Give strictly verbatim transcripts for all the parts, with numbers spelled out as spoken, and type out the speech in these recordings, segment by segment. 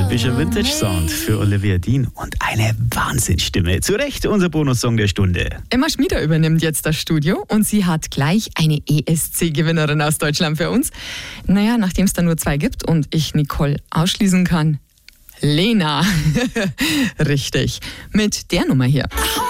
Typischer Vintage-Sound für Olivia Dean und eine Wahnsinnsstimme. Zu Recht unser Bonussong der Stunde. Emma Schmieder übernimmt jetzt das Studio und sie hat gleich eine E S C-Gewinnerin aus Deutschland für uns. Naja, nachdem es da nur zwei gibt und ich Nicole ausschließen kann, Lena. Richtig. Mit der Nummer hier.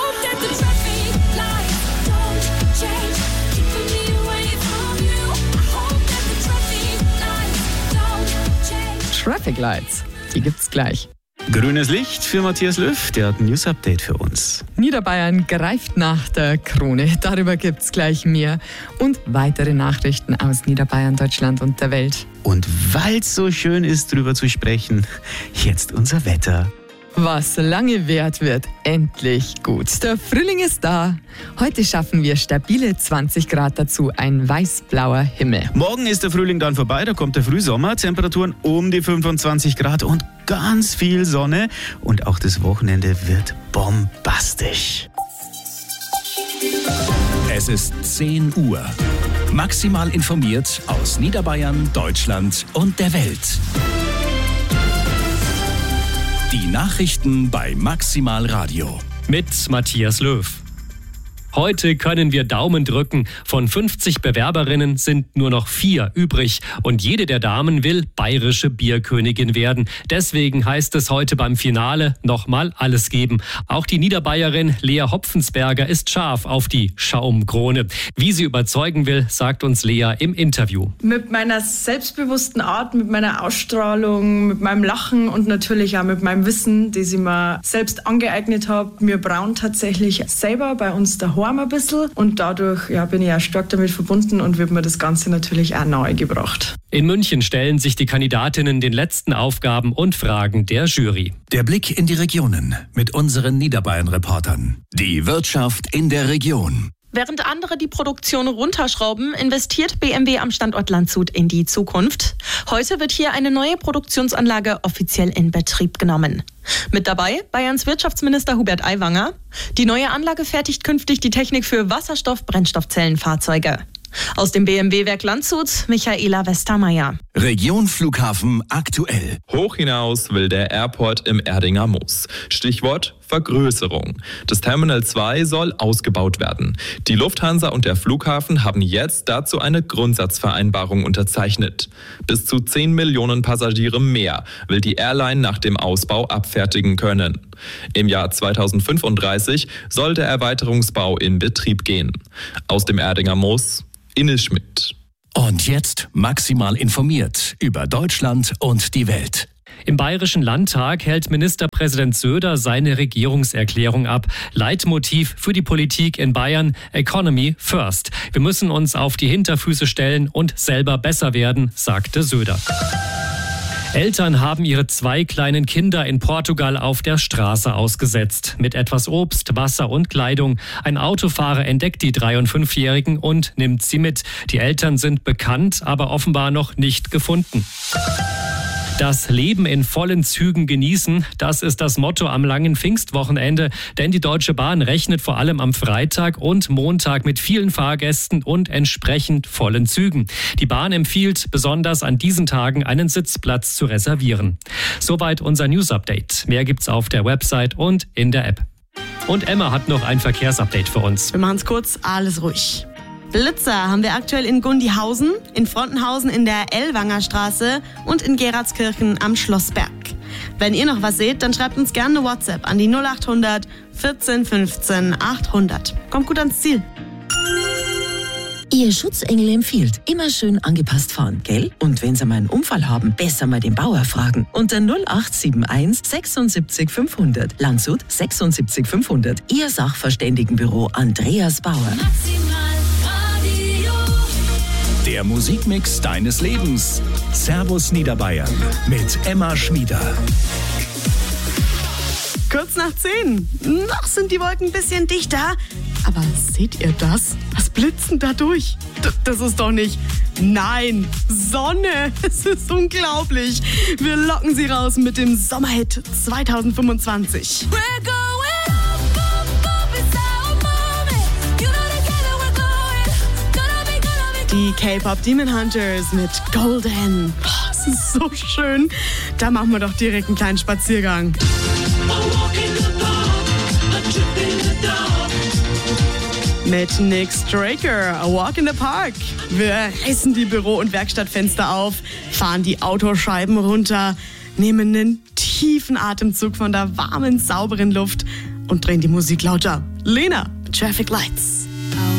Traffic Lights, die gibt's gleich. Grünes Licht für Matthias Löw, der hat ein News-Update für uns. Niederbayern greift nach der Krone. Darüber gibt's gleich mehr. Und weitere Nachrichten aus Niederbayern, Deutschland und der Welt. Und weil's so schön ist, drüber zu sprechen, jetzt unser Wetter. Was lange währt, wird endlich gut. Der Frühling ist da. Heute schaffen wir stabile zwanzig Grad, dazu ein weiß-blauer Himmel. Morgen ist der Frühling dann vorbei, da kommt der Frühsommer, Temperaturen um die fünfundzwanzig Grad und ganz viel Sonne. Und auch das Wochenende wird bombastisch. Es ist zehn Uhr. Maximal informiert aus Niederbayern, Deutschland und der Welt. Die Nachrichten bei Maximal Radio. Mit Matthias Löw. Heute können wir Daumen drücken. Von fünfzig Bewerberinnen sind nur noch vier übrig. Und jede der Damen will bayerische Bierkönigin werden. Deswegen heißt es heute beim Finale nochmal alles geben. Auch die Niederbayerin Lea Hopfensberger ist scharf auf die Schaumkrone. Wie sie überzeugen will, sagt uns Lea im Interview. Mit meiner selbstbewussten Art, mit meiner Ausstrahlung, mit meinem Lachen und natürlich auch mit meinem Wissen, das ich mir selbst angeeignet habe. Wir brauen tatsächlich selber bei uns daheim ein bisschen und dadurch ja, bin ich auch stark damit verbunden und wird mir das Ganze natürlich auch nahe gebracht. In München stellen sich die Kandidatinnen den letzten Aufgaben und Fragen der Jury. Der Blick in die Regionen mit unseren Niederbayern-Reportern. Die Wirtschaft in der Region. Während andere die Produktion runterschrauben, investiert B M W am Standort Landshut in die Zukunft. Heute wird hier eine neue Produktionsanlage offiziell in Betrieb genommen. Mit dabei Bayerns Wirtschaftsminister Hubert Aiwanger. Die neue Anlage fertigt künftig die Technik für Wasserstoff-Brennstoffzellenfahrzeuge. Aus dem B M W-Werk Landshut, Michaela Westermeier. Region Flughafen aktuell. Hoch hinaus will der Airport im Erdinger Moos. Stichwort Vergrößerung. Das Terminal zwei soll ausgebaut werden. Die Lufthansa und der Flughafen haben jetzt dazu eine Grundsatzvereinbarung unterzeichnet. Bis zu zehn Millionen Passagiere mehr will die Airline nach dem Ausbau abfertigen können. Im Jahr zweitausendfünfunddreißig soll der Erweiterungsbau in Betrieb gehen. Aus dem Erdinger Moos, Ines Schmidt. Und jetzt maximal informiert über Deutschland und die Welt. Im Bayerischen Landtag hält Ministerpräsident Söder seine Regierungserklärung ab. Leitmotiv für die Politik in Bayern: Economy first. Wir müssen uns auf die Hinterfüße stellen und selber besser werden, sagte Söder. Eltern haben ihre zwei kleinen Kinder in Portugal auf der Straße ausgesetzt. Mit etwas Obst, Wasser und Kleidung. Ein Autofahrer entdeckt die drei- und fünfjährigen und nimmt sie mit. Die Eltern sind bekannt, aber offenbar noch nicht gefunden. Das Leben in vollen Zügen genießen, das ist das Motto am langen Pfingstwochenende. Denn die Deutsche Bahn rechnet vor allem am Freitag und Montag mit vielen Fahrgästen und entsprechend vollen Zügen. Die Bahn empfiehlt besonders an diesen Tagen einen Sitzplatz zu reservieren. Soweit unser News-Update. Mehr gibt's auf der Website und in der App. Und Emma hat noch ein Verkehrsupdate für uns. Wir machen es kurz, alles ruhig. Blitzer haben wir aktuell in Gundihausen, in Frontenhausen in der Ellwanger Straße und in Geratskirchen am Schlossberg. Wenn ihr noch was seht, dann schreibt uns gerne eine WhatsApp an die null acht hundert vierzehn fünfzehn achthundert. Kommt gut ans Ziel. Ihr Schutzengel empfiehlt, immer schön angepasst fahren, gell? Und wenn Sie mal einen Unfall haben, besser mal den Bauer fragen. Unter null acht sieben eins sechsundsiebzig fünfhundert. Landshut sechsundsiebzig fünfhundert. Ihr Sachverständigenbüro Andreas Bauer. Der Musikmix deines Lebens. Servus Niederbayern mit Emma Schmieder. Kurz nach zehn. Noch sind die Wolken ein bisschen dichter. Aber seht ihr das? Was blitzt denn da durch? D- das ist doch nicht... Nein, Sonne. Es ist unglaublich. Wir locken sie raus mit dem Sommerhit zweitausendfünfundzwanzig. Die K-Pop Demon Hunters mit Golden. Boah, Das ist so schön. Da machen wir doch direkt einen kleinen Spaziergang. Mit Nick Straker, A Walk in the Park. Wir reißen die Büro- und Werkstattfenster auf, fahren die Autoscheiben runter, nehmen einen tiefen Atemzug von der warmen, sauberen Luft und drehen die Musik lauter. Lena, Traffic Lights.